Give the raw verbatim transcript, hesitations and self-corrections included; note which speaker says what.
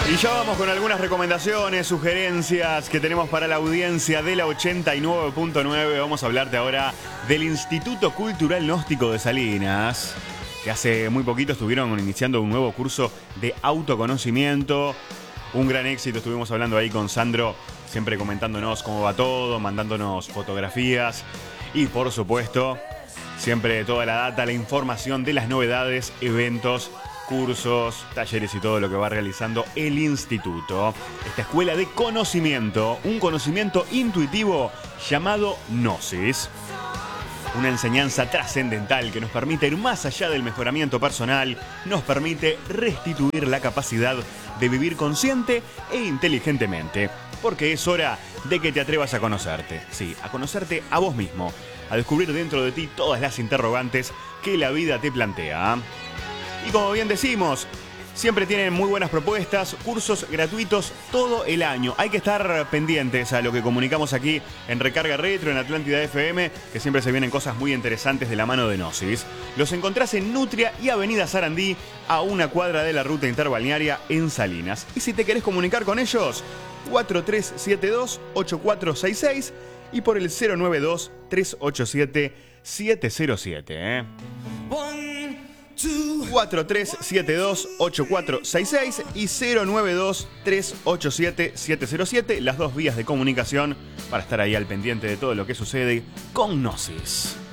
Speaker 1: Y ya vamos con algunas recomendaciones, sugerencias que tenemos para la audiencia de la ochenta y nueve punto nueve. Vamos a hablarte ahora del Instituto Cultural Gnóstico de Salinas, que hace muy poquito estuvieron iniciando un nuevo curso de autoconocimiento. Un gran éxito, estuvimos hablando ahí con Sandro, siempre comentándonos cómo va todo, mandándonos fotografías y por supuesto, siempre toda la data, la información de las novedades, eventos, cursos, talleres y todo lo que va realizando el instituto. Esta escuela de conocimiento, un conocimiento intuitivo llamado Gnosis. Una enseñanza trascendental que nos permite ir más allá del mejoramiento personal, nos permite restituir la capacidad de vivir consciente e inteligentemente. Porque es hora de que te atrevas a conocerte. Sí, a conocerte a vos mismo. A descubrir dentro de ti todas las interrogantes que la vida te plantea. Y como bien decimos, siempre tienen muy buenas propuestas, cursos gratuitos todo el año. Hay que estar pendientes a lo que comunicamos aquí en Recarga Retro, en Atlántida F M, que siempre se vienen cosas muy interesantes de la mano de Gnosis. Los encontrás en Nutria y Avenida Sarandí, a una cuadra de la ruta interbalnearia en Salinas. Y si te querés comunicar con ellos, cuatro tres siete dos, ocho cuatro seis seis y por el cero nueve dos, tres ocho siete, siete cero siete. ¿eh? cuatro tres siete dos, ocho cuatro seis seis y cero nueve dos, tres ocho siete, siete cero siete, las dos vías de comunicación para estar ahí al pendiente de todo lo que sucede con Gnosis.